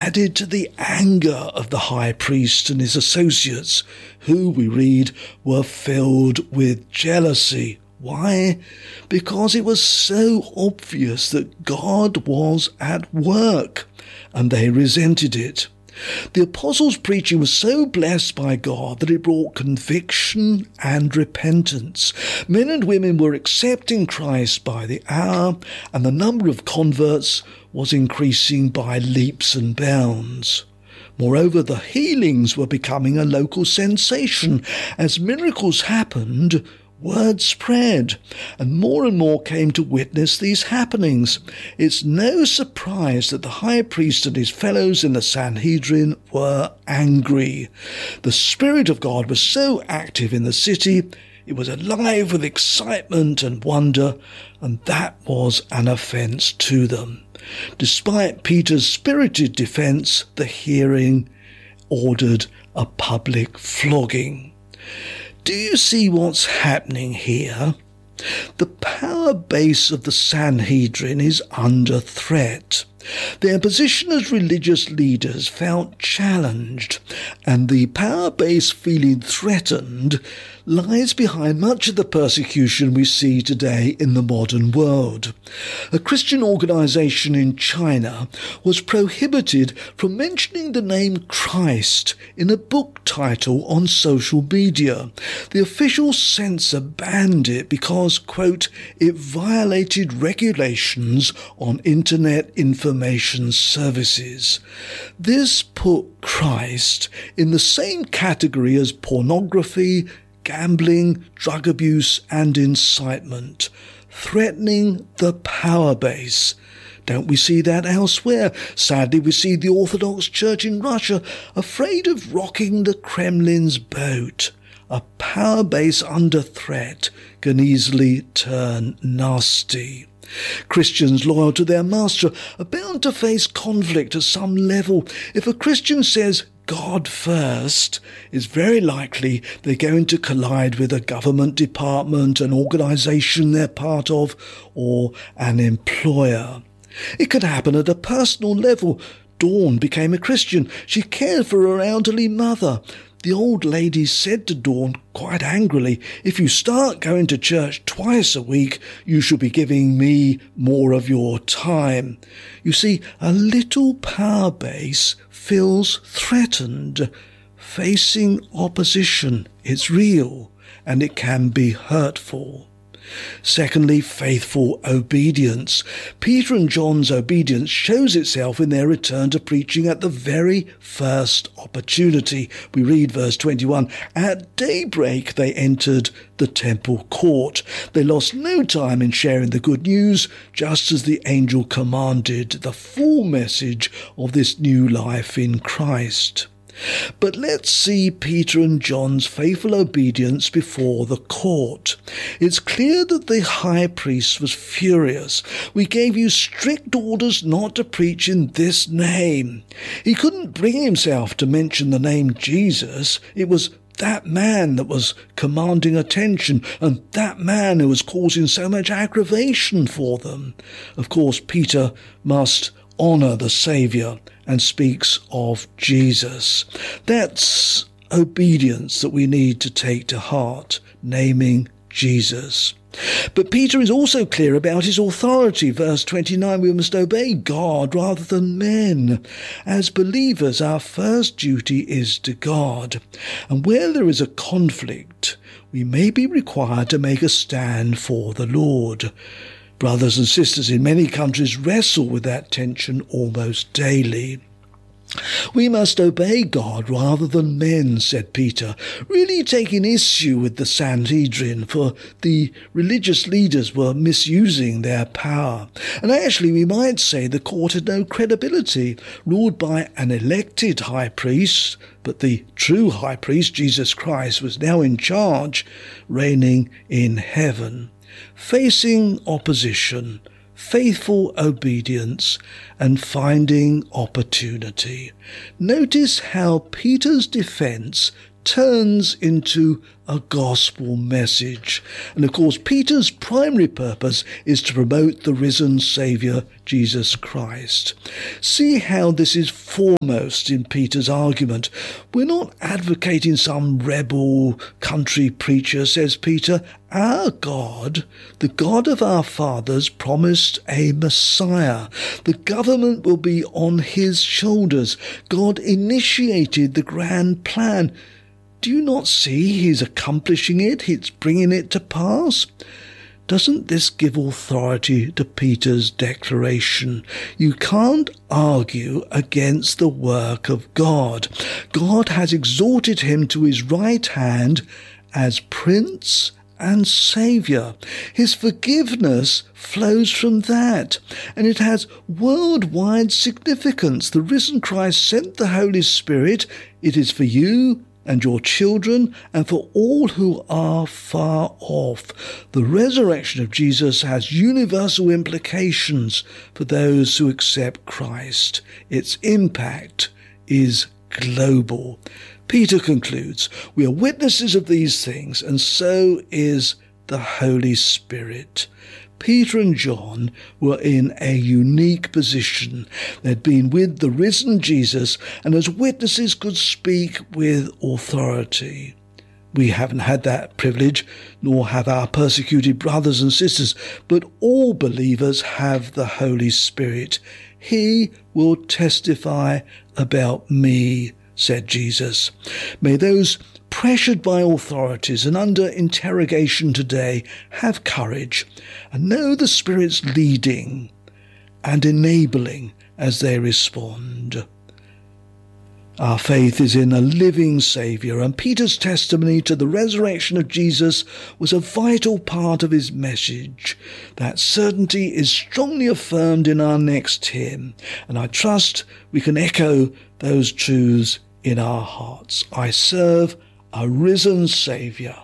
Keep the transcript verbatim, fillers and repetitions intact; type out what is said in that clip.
added to the anger of the high priest and his associates, who, we read, were filled with jealousy. Why? Because it was so obvious that God was at work, and they resented it. The apostles' preaching was so blessed by God that it brought conviction and repentance. Men and women were accepting Christ by the hour, and the number of converts was increasing by leaps and bounds. Moreover, the healings were becoming a local sensation. As miracles happened, word spread, and more and more came to witness these happenings. It's no surprise that the high priest and his fellows in the Sanhedrin were angry. The Spirit of God was so active in the city, it was alive with excitement and wonder, and that was an offence to them. Despite Peter's spirited defence, the hearing ordered a public flogging. Do you see what's happening here? The power base of the Sanhedrin is under threat. Their position as religious leaders felt challenged, and the power base feeling threatened lies behind much of the persecution we see today in the modern world. A Christian organization in China was prohibited from mentioning the name Christ in a book title on social media. The official censor banned it because, quote, it violated regulations on internet information services. This put Christ in the same category as pornography, gambling, drug abuse, and incitement, threatening the power base. Don't we see that elsewhere? Sadly, we see the Orthodox Church in Russia afraid of rocking the Kremlin's boat. A power base under threat can easily turn nasty. Christians loyal to their master are bound to face conflict at some level. If a Christian says God first, it's very likely they're going to collide with a government department, an organisation they're part of, or an employer. It could happen at a personal level. Dawn became a Christian. She cared for her elderly mother. The old lady said to Dawn quite angrily, "If you start going to church twice a week, you shall be giving me more of your time." You see, a little power base feels threatened, facing opposition. It's real, and it can be hurtful. Secondly, faithful obedience. Peter and John's obedience shows itself in their return to preaching at the very first opportunity. We read verse twenty-one, "At daybreak they entered the temple court." They lost no time in sharing the good news, just as the angel commanded, the full message of this new life in Christ. But let's see Peter and John's faithful obedience before the court. It's clear that the high priest was furious. "We gave you strict orders not to preach in this name." He couldn't bring himself to mention the name Jesus. It was that man that was commanding attention, and that man who was causing so much aggravation for them. Of course, Peter must honour the Saviour and speaks of Jesus. That's obedience that we need to take to heart, naming Jesus. But Peter is also clear about his authority. Verse twenty-nine, we must obey God rather than men. As believers, our first duty is to God. And where there is a conflict, we may be required to make a stand for the Lord. Brothers and sisters in many countries wrestle with that tension almost daily. We must obey God rather than men, said Peter, really taking issue with the Sanhedrin, for the religious leaders were misusing their power. And actually we might say the court had no credibility, ruled by an elected high priest, but the true high priest, Jesus Christ, was now in charge, reigning in heaven. Facing opposition, faithful obedience, and finding opportunity. Notice how Peter's defence turns into a gospel message. And of course, Peter's primary purpose is to promote the risen Saviour, Jesus Christ. See how this is foremost in Peter's argument. We're not advocating some rebel country preacher, says Peter. Our God, the God of our fathers, promised a Messiah. The government will be on his shoulders. God initiated the grand plan. Do you not see he's accomplishing it? He's bringing it to pass? Doesn't this give authority to Peter's declaration? You can't argue against the work of God. God has exalted him to his right hand as Prince and Saviour. His forgiveness flows from that, and it has worldwide significance. The risen Christ sent the Holy Spirit. It is for you and your children, and for all who are far off. The resurrection of Jesus has universal implications for those who accept Christ. Its impact is global. Peter concludes, we are witnesses of these things, and so is the Holy Spirit. Peter and John were in a unique position. They'd been with the risen Jesus, and as witnesses could speak with authority. We haven't had that privilege, nor have our persecuted brothers and sisters, but all believers have the Holy Spirit. He will testify about me, said Jesus. May those pressured by authorities and under interrogation today have courage and know the Spirit's leading and enabling as they respond. Our faith is in a living Saviour, and Peter's testimony to the resurrection of Jesus was a vital part of his message. That certainty is strongly affirmed in our next hymn, and I trust we can echo those truths in our hearts. I serve a risen Saviour.